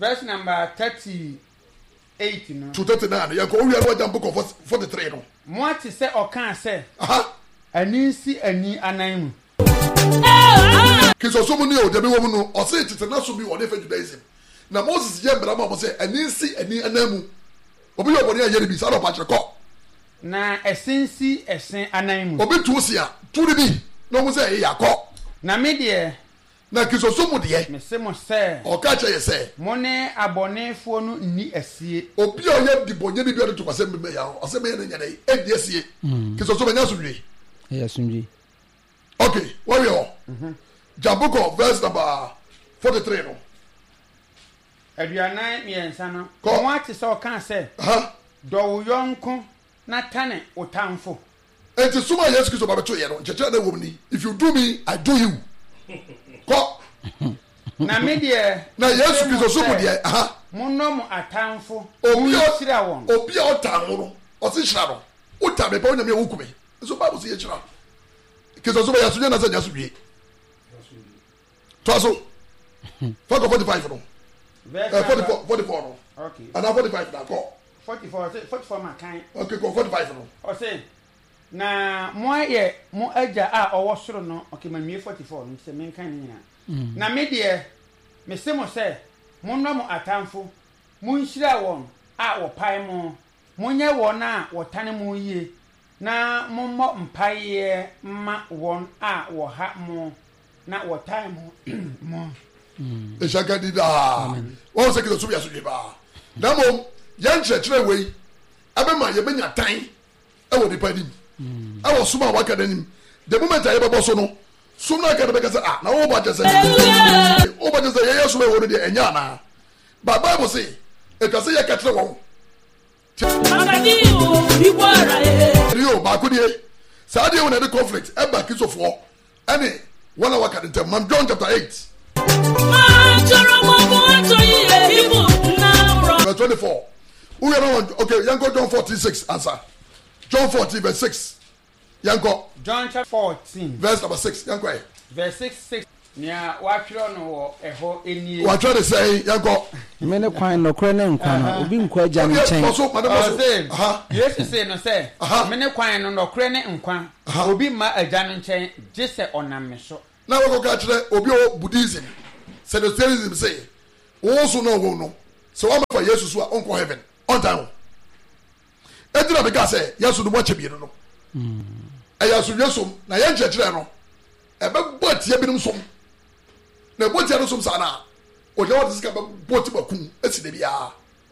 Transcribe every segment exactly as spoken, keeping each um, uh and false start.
verse number thirty-eight no to thirty-nine ya ko wi alwa jump ko forty-three no mo ati se okan se aha ani si ani anan mu kiso so mu ni o de bi wo mu no o se tete na so bi wo de fa Judaism na Moses ye mbra ma mo se ani si ani anan mu obi yo boni aye bi sa do pa kire ko na esensi esen anan mu obi tu sia tu bi no mo se e yakọ na me de na kiso so mu de me se mo se o ka che ye se mo ne abonefo no ni asie obi o ye di bonye bi o de to kwase me ya o se me ye nya dai e di asie kiso so me nya so wi yes sunji okay what we all mhm Jabuko verse number forty-three no aduanan miensa no mo ati se okan se ha do wo yonko na tane otamfo enti suma Yesu Kristo ba beto ye no cheche na wom ni if you do me I do you ko na me de na Yesu Kristo so mu de aha monno mo atamfo obi shira won obi o tamu no o se shira no o ta me pa onyame wo kume so Bible se ye shira Kristo so ba ya so nya na se nya so wie to so forty-five no uh, forty-four forty-four no okay and forty-five na ko forty-four forty-four ma kan okay ko forty-five no o se na mo aye mo aja a owo soro no okay ma mie forty-four no se men kan ni na na me de me se mo se mo no mo atamfo mo nhira won a wo pai mo mo nye won a wo tane mo yie na mo mo mpaye ma won a wo ha mo na wo time mo mo e shaka di da o se Kristo so ya so ye ba na mo yan chechire wei abema ye benya tan e wo di padim I was suma waka denim the moment I ever boss no suma ka be kasa ah na wo ba jese o ba jese ye yesu be wo de enya na ba Bible say e ka say ye ka tere wo rio ba ku die sa de wo na de conflict e ba kisofo ani one waka de man John chapter eight verse twenty-four we are okay yango John forty-six answer John fourteen verse six. Yanko. John chapter fourteen verse number six. Yanko. Verse six six. Nia watchro no wo eho eni. What try to say Yanko. Me ne kwan no kwan ne nkwan no obi nkwa agya ne chen. Aha. Yes say no say. Me ne kwan no no kre ne nkwan. Obi ma agya ne chen je se onam me so. Na wo ka kire obi o Buddhism. Sedentarianism say. Wo so no wo no. So wa for Jesus so onko heaven. On time. Edina be ka say Yesu no watch bi no. Mm. Eya so Yesu na ye nchechire no. E be botie bi nim som. Na botie no som sana. O je wat sika be botie bakun esi de bia.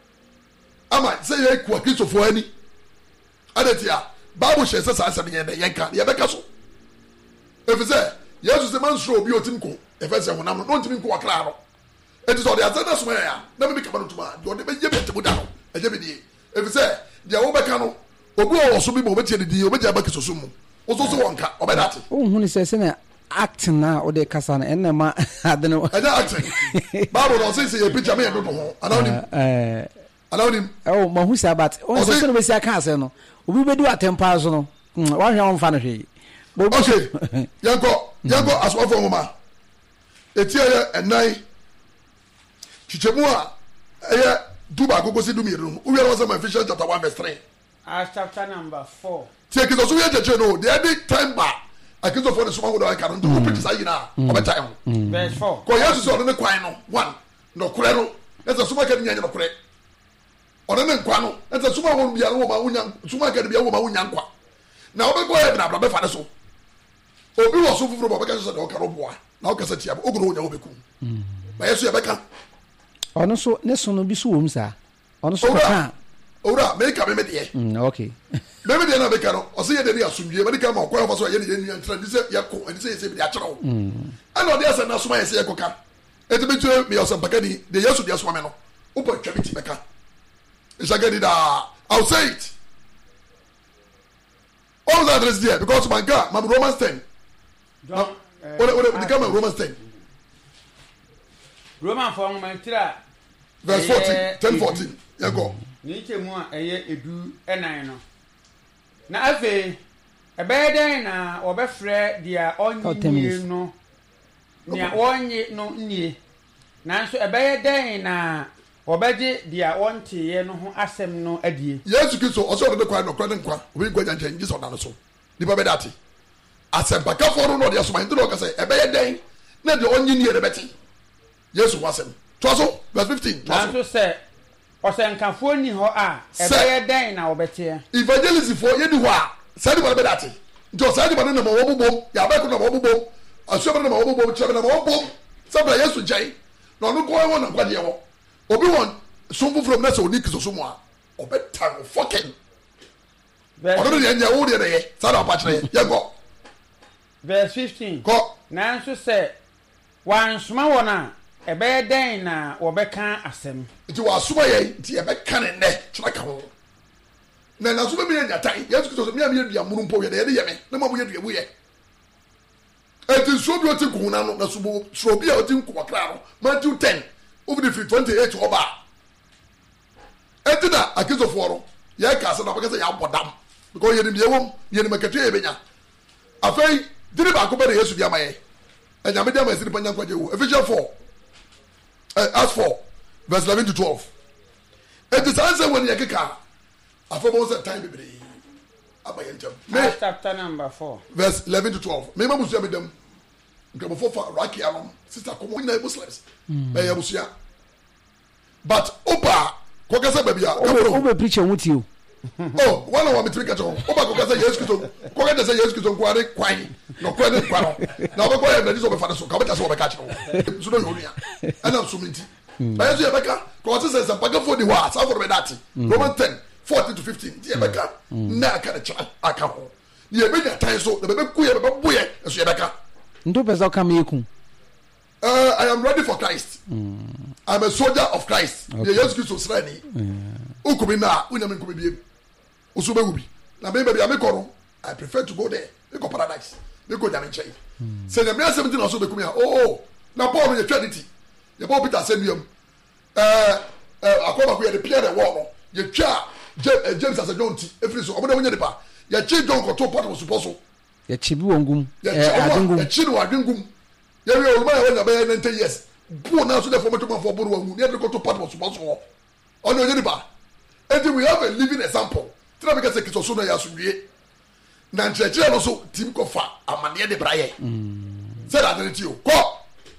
Ama say ye ku Kristo fo ani. Adetia Bible share say sa asem ye be yenka ye be ka so. Efi say Yesu se man sro obi otim ko. E fe say honam no otim ko wakra no. Eti so de azana so ya. Na me bi ka no tuma. De o de be ye be temu da no. E je be die. Efi say de wo be ka no obi o so bi bo betie de di obi aba kisoso mu o so so wonka obedate o hu ni se se na act na o de kasa na enna ma adeno ada act babu no say say e picture me do ho anawnim eh anawnim oh ma hu say but o so so no be say aka ase no obi be do atempa so no wa hwe on fa no hwe okay yanko yanko aswafo ngoma etie ye enai chichemu a eye duba gogo si dumi ru we are also Ephesians chapter one verse three. As chapter number four. Take it so we je no the any time ba akizo for the small we can do preach say na over time. Verse four. Ko yesu so no kwan no one no kure no esa suma ka nyanya no kure ono ne nkwa no esa suma won bia no ma wunya suma ka bia wo ma wunya nkwa na obe go e na bra be fa so obi wo so fufuru ba ka so de o ka ro boa na o ka sa tia ogoro wonya obeku ba yesu ya be ka ono so ne so no bi so wom sa ono so ka ora me ka me me de mm okay me me de na be ka no o se ye de ya sumdie me ka ma ko fa so ye ne ye nyan tra dise ya ko dise ye se bi ya chero mm ana de asa na suma ye se ye ko ka e te be tue me o se baka ni de yesu de asuma me no o pa twa bi ti be ka is again da I'll say it all that is there because my God my Romans ten John what what the come Romans ten Roman for my tira verse fourteen ten fourteen ya go ni chemu a eye edu enan no na afi ebeden na obefre dia onyi no nia onyi no nie nanso ebeden na obeje dia wonte no ho asem no adie Yesu Kristo oso de kwa no kwa ne kwa obi gwa nyanche ngi so na so nipa be date asempa ka for no de so man do ka say ebe ye den na de onyi ni e de beti Yesu wasem to so verse fifteen na so say osenkafo ni ho a ebe ye den na obete evangelism for ye di ho a say di be date njo say di ba na mo wo bobom ya ba ko na mo bobom aso ba na mo bobom che na mo bobom sabra Yesu jai no no ko won na kwa de wo obi won sumbu from na so ni kiso so mo a obetan fucking ọdún yẹn nyẹ wúdi yẹn yẹ sáà ọ̀pá kyerẹ yẹ kọ. verse fifteen. kọ. nanso sẹ wansoma wọn a ẹbẹyẹ dẹn na wọbẹka asẹm. nti wàá suma yẹn nti ẹbẹka ne nẹ kyerẹ ka ho na nasoma mi yẹ nyatan yẹn sọ mi yà mi yẹ dua muru mpo yẹ dẹ yẹ de yẹ mi ne ma mo yẹ dua mu yẹ eti nsuo bi o ti kun na no na subo suro bi a o ti nkun wakra no Matthew ten over the free twenty eight ọba eti na akizofo no yẹ ka ase na ọbẹka sẹ yà abọ dam. Because you are wom you are makati ebenya afei diri ba ko be de Yesu bia maye enya me dia ma siri panya kwaje wo Ephesians four uh, Acts four verse eleven to twelve it is answer when you keka afei mo say time be abaye ntem me chapter number four verse eleven to twelve me ma musu me dem nkemo fo fa raki alom sister komo na Muslims be ya musu but opa ko kasa ba bia o be preach wuti o oh one of me catch on oba ko kasa Yesu Kristo ko ka say Yesu Kristo ko are kwan no kwa ne kwa no na oba ko ya na so be fa so ka be so be catch on so no yonia ana so minti ba Yesu ya beka ko say say paga for the wa sa for be that Romans ten fourteen to fifteen ye beka na ka de cha aka ho ye be nya tan so na be ku ye be boye so ye beka ndo pesa ka me ku uh I am ready for Christ. mm. I'm a soldier of Christ. Okay. Ye Yesu Kristo srani ukumi na unyame nkumi biem usuba ubi na me baby amekoro I prefer to go there we go paradise we go jame nchai se na me seventeen na so be kumia oh na Paul ye trinity ye Paul Peter sendum eh eh akoba ko ye de Pierre the wall no ye twa James as a jonti every so obodo wonya de pa ye chi John ko to part of suposo ye chi bi wongum eh adungum ye chi no adungum ye we oluma ye wonya be ninety years bu na so de formato man for boru wangu ye de ko to part of suposo ono wonya de pa and we have a living example. Tell me because it's also na yasudie. Na nchechire no so team ko fa amane de braye. Say that to you. Ko.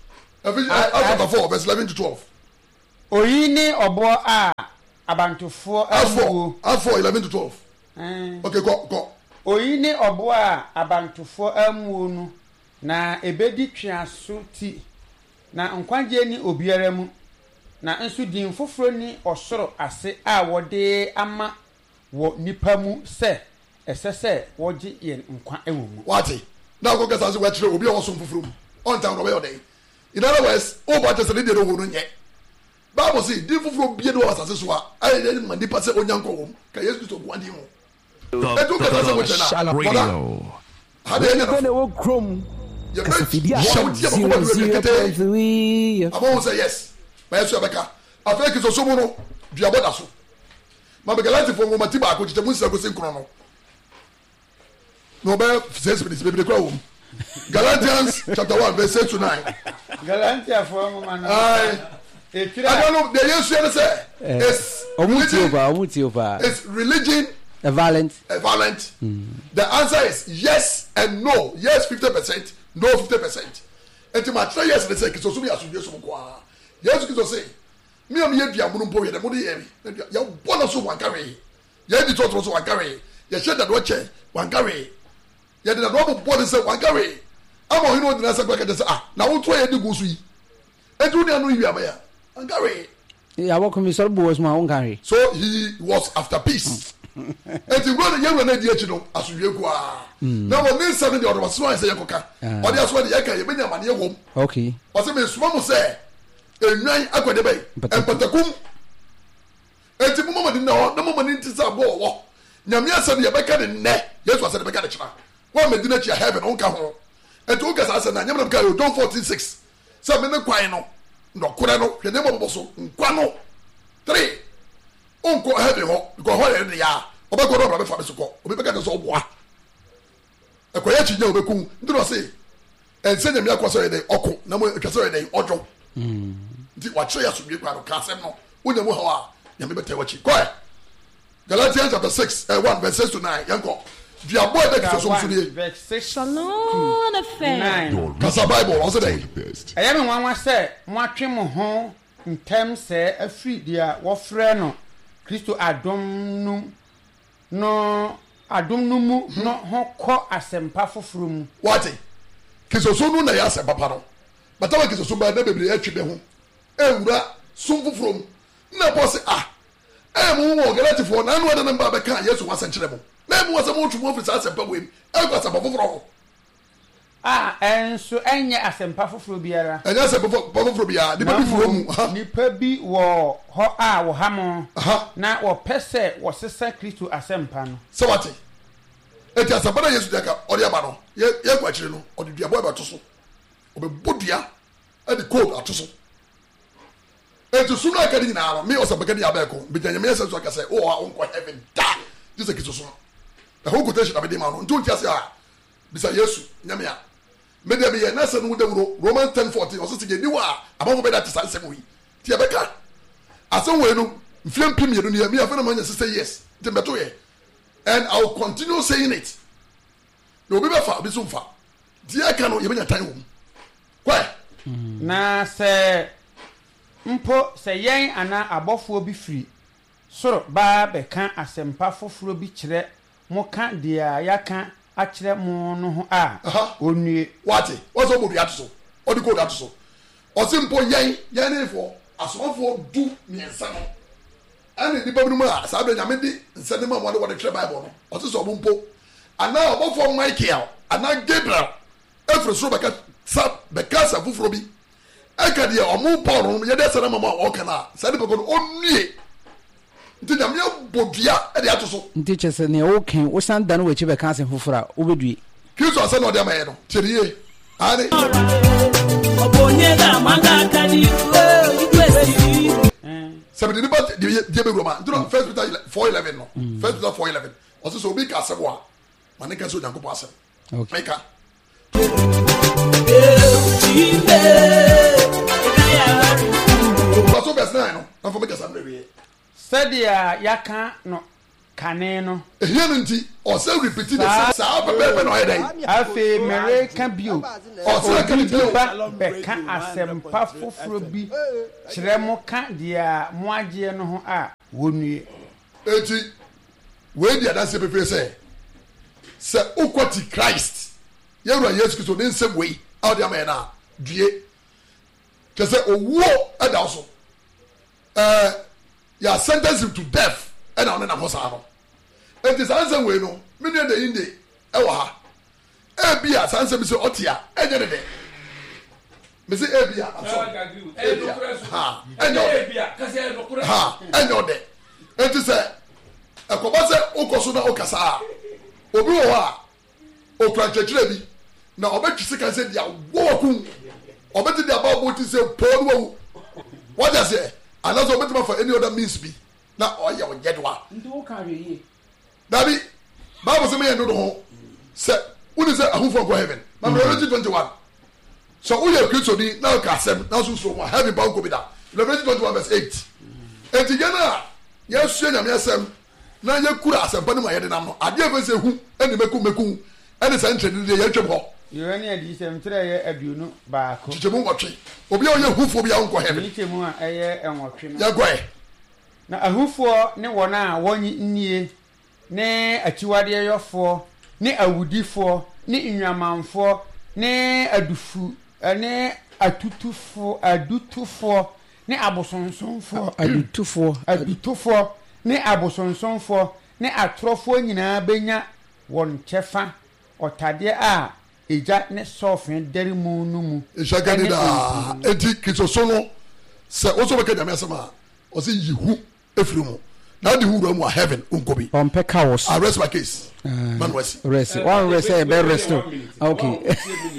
Chapter four verse eleven to twelve. Oyi ni obo a abantufo amu. Acts four eleven to twelve. Okay, go go. Oyi ni obo a abantufo amu no na ebedi twaso ti na nkwaje ni obiara mu. Na nso din foforo ni osoro ase a wode ama wo nipa mu se esese woje ye nkwa ewo mu wati na go gasa se wachire obi owo so foforo mu on town obi odai in other words o ba tese de do ho no nye Bible say din foforo bie do asase so a ai de ma nipa se onyanko wo ka Yesu Kristo go andi ho e do gasa se wachire na radio hade enya no wo krom ye be shout ye ko ba do kete abo say yes ba Yesu abeka afẹ kiso so mu no dua boda so ma be galati fo ngoma ti ba ko tete mu sira ko sin krono no be six minutes be be kwa wo Galatians chapter one verse eight to nine Galatians fo ngoma no ai e tira I don't know the Yesu say is omuti oba omuti oba is religion a violent a violent mm. The answer is yes and no. Yes fifty percent, no fifty percent. And to my three years they say kiso so me aso Yesu mo kwa Yesu Kristo say me am ye dua munu mpo ye de mo de ye ya bona so wan kare ye di to so wan kare ye she da do che wan kare ye de na do bo de say wan kare ama hino de na say kwa ka say ah na wo to ye di gusu yi edu ne anu yi abaya wan kare ya wo komi so bo was ma wan kare so he was after peace and the brother ye na di echi no asudwe kwa na wo ne say de odo so say ye koka o de aso de ye ka ye benya mane ye wom okay o say me suma mo say enwan akwade bay empatakum enti mo mama di na ho na mama ni ntisa bo wo nyame asem ye beka de ne Yesu asem de beka de kira wo me di na chia heaven on ka ho enti o gasa asem na nyame na ka yo John fourteen six say me ne kwan no no kura no hwe ne mo bo so nkwa no three on ko heaven ho ko ho ye de ya obeko no bra be fa be so ko obi beka de so oboa ekoya chi nya obeku ndiro say ense nyame akwa so ye de oko na mo twase ye de ojo mm di wa kire ya so bi kwa no ka asem no Unya mu hawa. Ya me bete wachi. Go ahead. Galatians chapter six, uh, one verse six to nine. Yanko. Dia boy de kiso so so verse six. Shalom affair. Kasa Bible also dey. I am one one say mo atwe mo ho ntem se afri dia wo frɛ no Kristo adom no no adom no mu no ho kɔ asempa foforo mu. What? Kiso so no na ya asempa pa no. Batawa kiso so ba na bebre atwe be ho. Ewura sum foforo mu. Na boss ah. Eh mo wo Galatians na no na ba be kan Yesu wasenkyere mo. Na mu wasa mo twumo ofisa asempa wem. E kwa asempa foforo. Ah, enso enye asempa foforo biara. Enye asempa foforo biara. Nipa bi foro mu. Nipa bi wo ho a wo ha mo. Na wo pese wo sesa Kristo asempa no. So what? Eti asempa na Yesu deka odi aba no. Ye ye kwa kire no. Odi dua boy ba to so. Obe bodua e di code ato so. Eti sunu aka di na me o sabeka di abeko. Bi tanya me yesu aka say, "Oh, I won't heaven da." This is kiso so. The whole quotation abi di ma no. Ntu ntia say ah. Bisa Yesu nyame a. Me de be ye na se no de Romans ten fourteen o so se ni wa abamo be that say we. Ti abeka. Asen we no mfiem pim ye no ne me afa na ma nya say yes. Ti meto ye. And I will continue saying it. No be be fa bi so mfa. Ti aka no ye be nya tan wo. Kwa. Na se mpo se yen ana abofo bi firi soro ba be kan asempa foforo bi kire mo ka dia ya kan a kire mo no ho a onue wate oso bodu atoso odi ko atoso osimpo yen yen ne fo asomfo du miensa no ane di babunu ma sa be nyame di nsane ma mo de wode kire bible no otiso obumpo ana obofo Michael ana Gabriel efro soro beka sa beka sa foforo bi aka dia omo Paul no ye de sana mama o kana sa de beko onue nti nyame bodua e de atoso nti chese ne o kan o san dan we chi be kan sen fofora o bedue kiso asa no de ma ye no tirie ani Obonye da manga kani you kwesi. Seventy ni ba de de be roma nti First Peter four eleven no First Peter four eleven o so obi ka sebo a mane ka so Nyankopɔ asem okay meka Paso verse nine no na for me ka samre we sadia yaka no kane no ehia no nti o se repeat the sa ba be no he dai afi mere ka bio o se ka bio ba be ka asempa foforo bi kire mo ka dia mo agye no ho a wonue eti we dia da se pepe se se ukwati Christ yewura Yesu Kristo ne nsem we out there man na due ke se owo ada so eh ya sentence him to death and on na hosa no it is answer we no me ne de inde e wa ha e bia sanse bi se otia enye de de me se e bia aso ha enye e bia ka se no kure ha enye de it is e ko ba se ukoso na okasa obi wo ha o kranchechire bi na obetwise ka se dia wo ku obeti dia ba bo ti se pon wo what does it and also obeti ma for any other means be na oye o jedwa nti wo ka hweye dabi bible say me no do ho se uni say ahufo go heaven na Revelation twenty-one so we are Christ ni na ka sem na so so mo heaven ba go be da Revelation twenty-one verse eight enti gena yesu nyame asem na ye kura asem pa ni ma ye de nam no ade e be se hu eni meku meku eni sa ntre de ye twem ho yo ne adi sem tre ye aduonu ba ko chichemu nwotwe obi a ye hufo bi a nko heaven ni chemu a eye enwotwe no ya gwe na ahufo ne wona a wonyi nnie ne achiwade yofo ne awudifo ne inwamanfo ne adufu ne atutufo adutufo ne abosonsonfo adutufo adutufo ne abosonsonfo ne atrofo nyinaa benya won chefa otade a eja ne sofin deri mu nu mu ejagani da enti kisoso no se oso beka nyame asema o se yihu efrimu na de hu mu heaven unkobi on pe chaos arrest my case man wesi rest one rest e be rest okay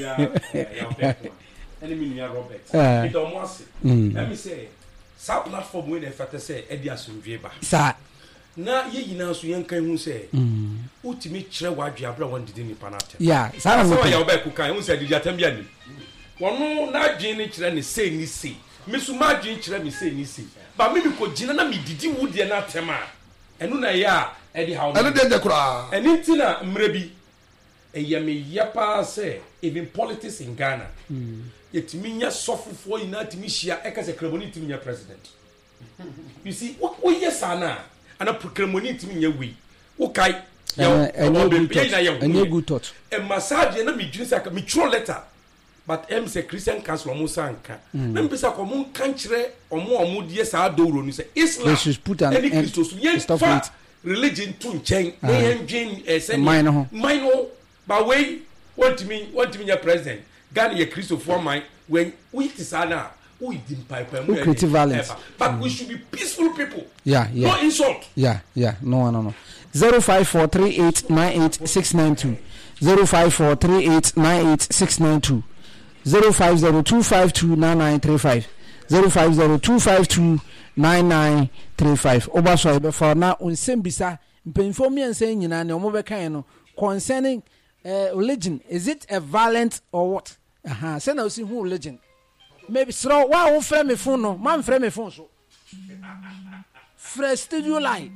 enemy near Robert it don't want let me say sa platform we dey fete say e dia asomdwe ba sa na ye yina so yen kan hu say utimi kire wadwe abra wan didi nipa na tem ya sa na so ya oba ku kan hu say didi atem bia ni wono na dwen ni kire ni say ni say me so ma dwen kire me say ni say ba me me ko gina na me didi wo de na tema enu na ya e di how enu de de kura enu ntina mre bi e ya me ya pa say even politics in Ghana yetimi nya sofofo ina timi hia e ka se kremoni timi nya president you see what what yes ana ana kremoni timi nya wi wo kai ya enye good thought e massage na me dwen say me throw letter but em say Christian council omo sanka na mpesa ko mo kan kire omo omo die sa adoro ni say Islam any Christos yen fa religion to nchen na yen dwen e say minor minor but way want me want me your president Ghana ye Christo for mine when we tisana we dim pipe we creative violence but mm. we should be peaceful people yeah yeah no insult yeah yeah no no no zero five four three eight nine eight six nine two zero five four three eight nine eight six nine two zero five zero two five two nine nine three five zero five zero two five two nine nine three five obaso be for na onsembisa mpemfo miense nyina ne omo be kan no concerning uh, religion, is it a violent or what? Aha, say now see who religion. Maybe so why won't frame me phone no? Man frame me phone so. Fresh studio light.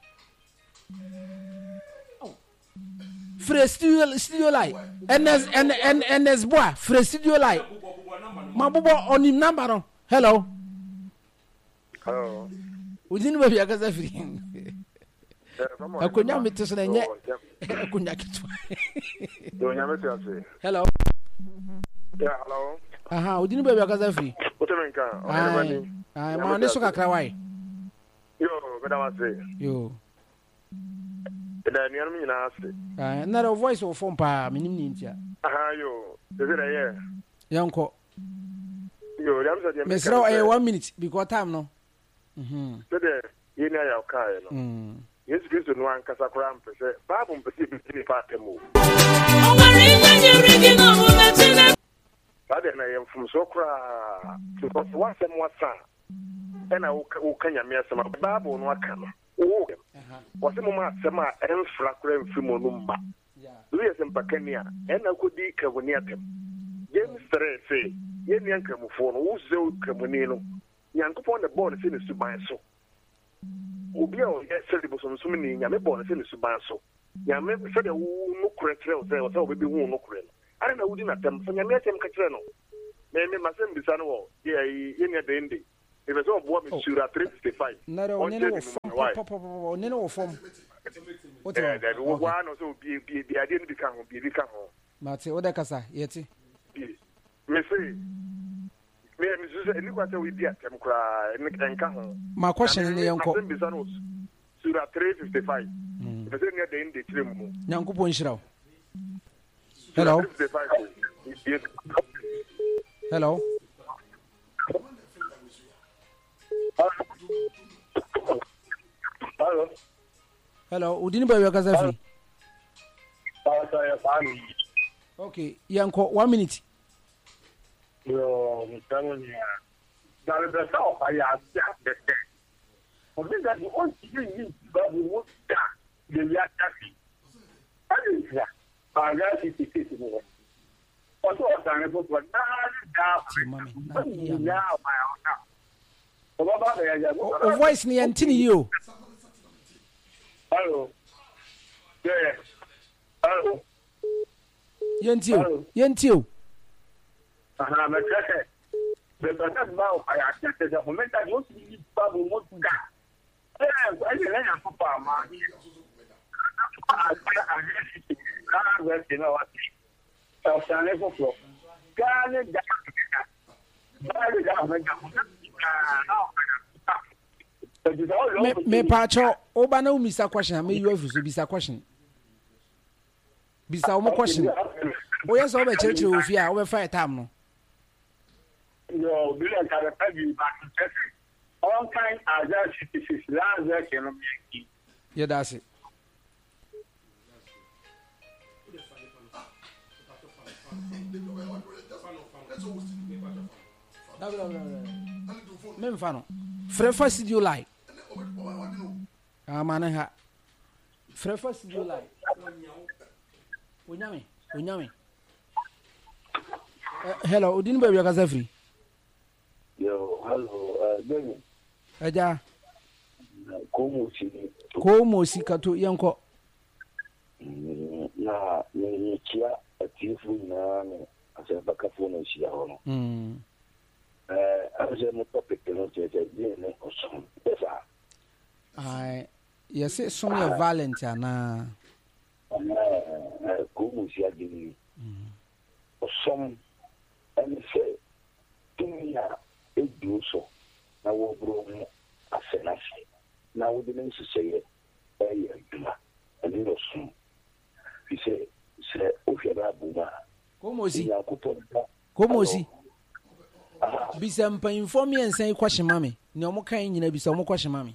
Oh. Fresh studio studio light. And as and and and as boy, fresh studio light. Mabubo on him number no. Hello. Hello. We didn't know you guys free. Akunya mitiso na nye akunya kitu. Hello. Yeah, hello. Aha, udini bebe akaza free. Utemenka. Ai. Ai, ma ne so kakra wai. Yo, beda wase. Yo. Beda ni anu nyina ase. Ai, na the voice of phone pa minim ni ntia. Aha, yo. Is it here? Yanko. Yo, yam say. Mesro eh one minute because time no. Mhm. Beda yeni aya kai no. Mhm. Yesu Kristo no ankasa kora mpese Bible mpese bi pa temu Bade na yemfum so kora because one sem wasa ena wo kanya me asema Bible no aka no wo wase mo ma asema enfra kora mfimo no mba we yesem pakania ena kodi kawoni atem James three say yeni ankamufo no wo zew kamuni no nyankopon de ball se ne suban so obi a o yɛ bo so nsum ni nyame bɔ ne se ne suban so nyame sɛ de wo no kure kyerɛ wo sɛ wo sɛ obebi hu no kure no are na wudi na tem fa nyame atem ka kyerɛ no me me masɛm bisa no wɔ yɛ yɛ ne de ende e be sɛ obo me sura three fifty-five na re oni no fom pop pop oni no fom o te da wo wa no so bi bi bi ade no bi ka ho bi bi ka ho mate o de kasa yeti me say me me so any kwata we dia tem kra enka ho ma question ni yanko sura three fifty-five be say ne dey dey tire mu yanko po nhiraw hello hello hello hello udini ba yo kaza free okay yanko one minute yo mtano ni dale besa o haya ya dete o bi da o ti ni ba bu mo ta de ya tafi ani ya aga ti ti ti mo o to o ta ne bo ba na da ya ma ya na o ba ba ya ya o voice ni antini yo hello yeah hello yentio yentio aha me treke be bata ba o aya tete da momenta no si ba bu mo ga eh eh le ya papa ma ah ah ah we ti no wa ti ta sane ko pro ga ne da ba le da me ga me me pacho oba na umisa question me you afuso bisa question bisa o mo question o yes o be church o fi a o be fight time no yo bila kada tabi ba tete on kind aja sixty-six laza keno mi yeah that's it mem fano frefa studio live ah man ha frefa studio live onyame onyame hello udini ba bi akaza free Yo, hello, uh, David. Eja. Komo si. Komo si kato yanko. Na ni kia atifu na no ase bakafo no sia ho no. Mm. Eh, ase mo topic no tete je ne osom. Esa. Ai, yes, some your Valentine na. Eh, komo si agini. Mm. Osom and say tumia edu so na wo bro mo ase na se. Na wo de nsi seye eh aduma. And no som. He said, "Sir, Ofiaba Buma." Como si? Como si? Bisa mpa inform me and say question mami. Ni omo kan nyina bisa omo question mami.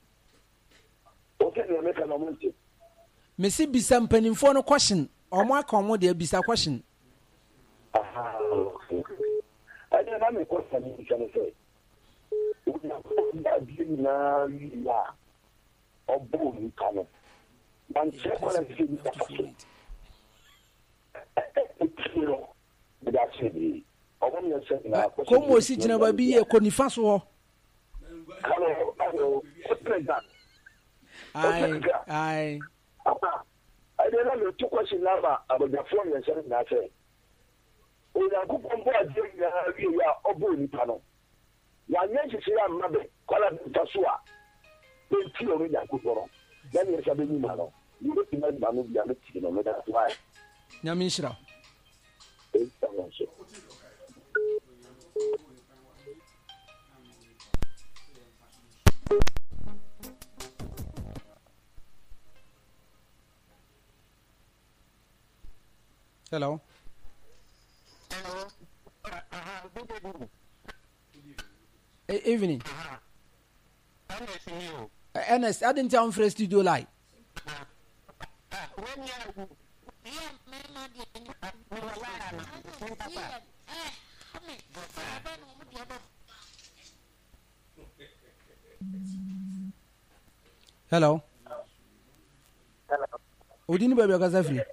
Okay, na make na monte. Me si bisa mpa info no question. Omo aka omo de bisa question. Aha. I don't have a question you can say. We are doing now ya. Obo ni kanu. Man check what I see. Como si jina babi e konifa so ho. Ai ai. I don't know two questions now about the phone and saying that. O ya ku pombo ade na wi ya obo ni pano. Ya nyenche se ya mabe kwala tasua. Penti o ya ku toro. Ya ni sabe ni malo. You don't know the man who is no matter why. Nyamishra. Hello. Hello. Uh, good evening. Hey, evening. Uh, Ernest, you. Uh, Ernest, I didn't tell him for a studio light. When you yeah, hello. Hello. Odini baby akaza free.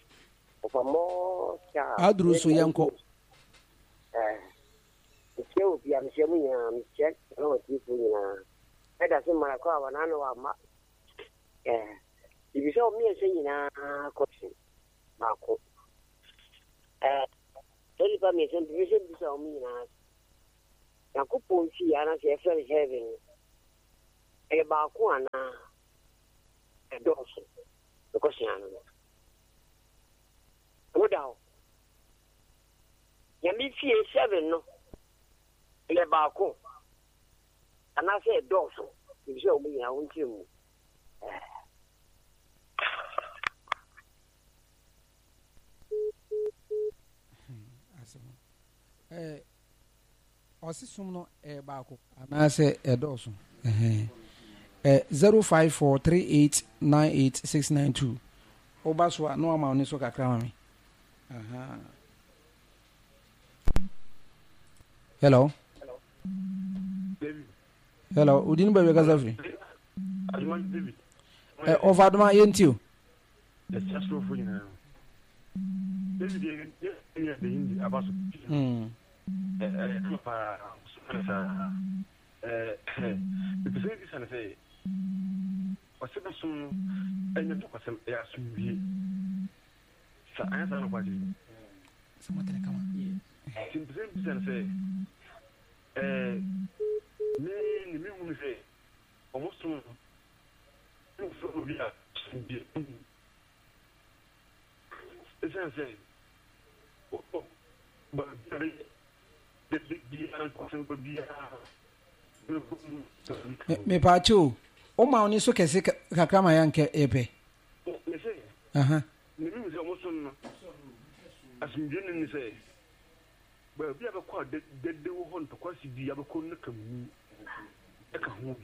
Ofamo cha. Adru so yanko. Eh. Nke obi am shemu ya mi check no tifu na. Eda se mara kwa banano wa ma. Eh. Ibi so mi ese nyina question. Mako. Eh. Eri pa mi ese bi se bi so mi na. Ya ko ponchi ya na se friend heaven. E ba ko ana. E doso. Ko si ana. Wodao. Ya mi fie seven no. Le ba ko. Ana se doso. Ibi so mi ya wonti mu. Eh. Eh, osisum no eh baako anase edoso eh eh zero five four three eight nine eight six nine two obaso no ama oni so kakra mami aha hello Hello. David. Hello udin baby kazafri Adman David. eh ovadma yentio Yes, just go for you now. David, you you the Hindi about mm eh eh pa sa eh the person is say what's so and you talk some ya so bi sa answer no kwadi somo tele kama sin person say eh me ni me mu say almost so no so bi a bi it's say oh but the big deal and question would be me pacho o ma oni so kese kakra ma yanke epe me say aha me me say almost no as me ni say but bi aba kwa de de wo hon to kwasi bi aba ko naka mu e ka ho bi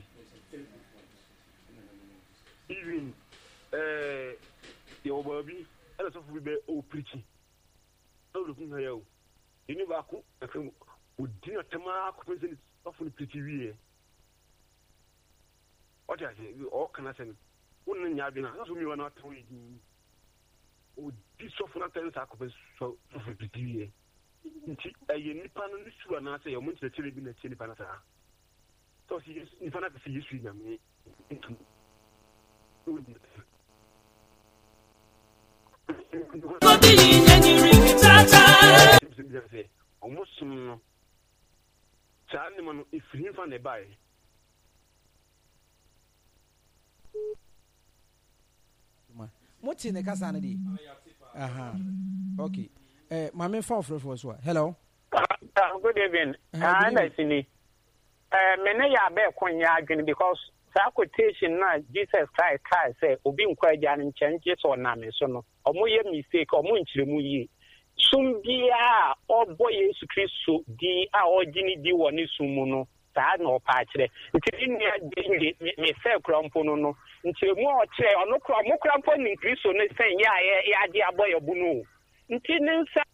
even eh yo baby ala so fu be o preaching o lu kun hayo ini ba ku akam udina tema ku pese so fu preaching wi e o ja je o kana sen won nya bi na so mi wana to yi o di so fu na ten sa ku pese so fu preaching wi e nti ɛyɛ nipa no ne siwa na sɛ ɔmo nkyerɛkyerɛ bi na kyerɛ nipa no saa so si nipa no sɛ yesu nyame ntu Kobi yenyi ring tata. ɔmo som no saa ne ma no efiri mfa ne bae Moti ne kasa ne di. Aha. Okay. Eh, mame fa ofre for so. Hello. Uh, good evening. Ah, na sini. Eh, me ne ya be konya adwene because sa quotation na Jesus Christ Christ say obi nkwa agya ne nkyɛnche so na me so no. Omo ye mistake, omo nkyeremu yi. Sum bia obo Yesu Kristo di a ogini di wɔ ne sum mu no. Saa na ɔpa akyerɛ. Nti ni adi me sɛ krampo no no. Nti mu ɔkyerɛ ɔno kra mo krampo ni Kristo ne sɛ ya ya ade abɔ yɛ bu no. Nti ne nsa